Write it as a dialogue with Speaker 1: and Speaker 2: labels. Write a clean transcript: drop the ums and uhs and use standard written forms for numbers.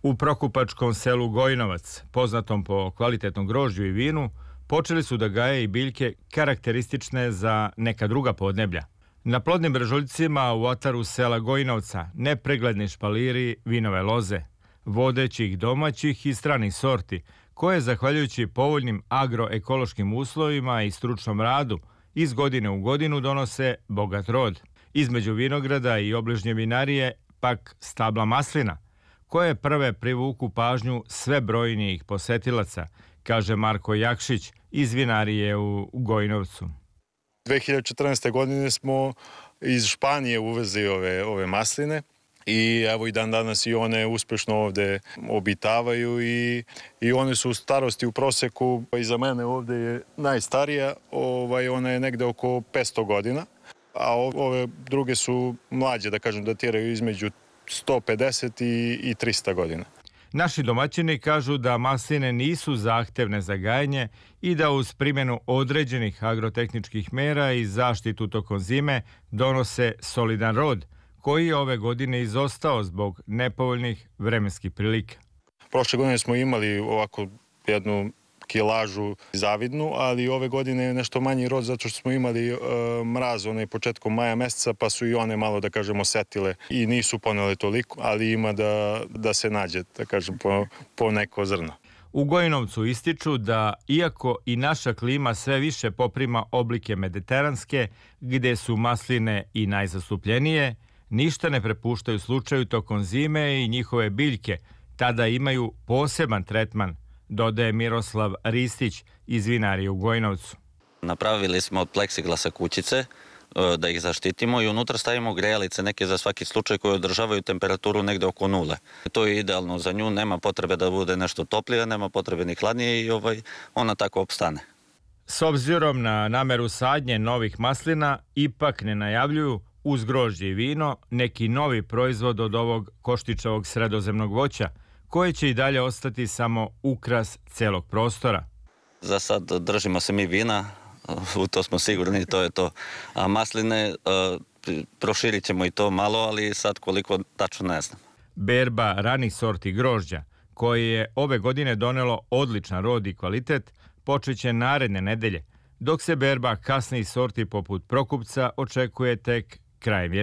Speaker 1: U prokupačkom selu Gojnovac, poznatom po kvalitetnom grožđu i vinu, počeli su da gaje i biljke karakteristične za neka druga podneblja. Na plodnim brežuljcima u otaru sela Gojnovca nepregledni špaliri vinove loze, vodećih domaćih i stranih sorti, koje, zahvaljujući povoljnim agroekološkim uslovima i stručnom radu, iz godine u godinu donose bogat rod. Između vinograda i obližnje vinarije pak stabla maslina, koje prve privuku pažnju sve brojnijih posetilaca, kaže Marko Jakšić iz vinarije u Gojnovcu.
Speaker 2: 2014. godine smo iz Španije uvezli ove masline i evo i dan danas i one uspešno ovde obitavaju i one su u starosti u proseku, iza mene ovde je najstarija, ona je negde oko 500 godina, a ove druge su mlađe, da kažem, datiraju između 150 i 300 godina.
Speaker 1: Naši domaćini kažu da masline nisu zahtevne za gajenje i da uz primjenu određenih agrotehničkih mera i zaštitu tokom zime donose solidan rod, koji je ove godine izostao zbog nepovoljnih vremenskih prilika.
Speaker 2: Prošle godine smo imali ovako jednu kilažu zavidnu, ali ove godine je nešto manji rod zato što smo imali mraz početkom maja meseca, pa su i one malo, da kažem, osetile i nisu ponele toliko, ali ima da se nađe, da kažem, po neko zrno.
Speaker 1: U Gojnovcu ističu da, iako i naša klima sve više poprima oblike mediteranske, gde su masline i najzastupljenije, ništa ne prepuštaju slučaju tokom zime i njihove biljke tada imaju poseban tretman, dodaje Miroslav Ristić iz vinarije u Gojnovcu.
Speaker 3: Napravili smo od pleksiglasa kućice da ih zaštitimo i unutra stavimo grejalice neke za svaki slučaj koje održavaju temperaturu negde oko nule. To je idealno za nju, nema potrebe da bude nešto toplije, nema potrebe ni hladnije i ona tako opstane.
Speaker 1: S obzirom na nameru sadnje novih maslina, ipak ne najavljuju uz grožđe i vino neki novi proizvod od ovog koštičavog sredozemnog voća, koje će i dalje ostati samo ukras celog prostora.
Speaker 3: Za sad držimo se mi vina, u to smo sigurni, to je to. A masline proširit ćemo i to malo, ali sad koliko tačno ne znam.
Speaker 1: Berba ranih sorti grožđa, koje je ove godine donelo odličan rod i kvalitet, počeće naredne nedelje, dok se berba kasnijih sorti poput Prokupca očekuje tek krajem jeseni.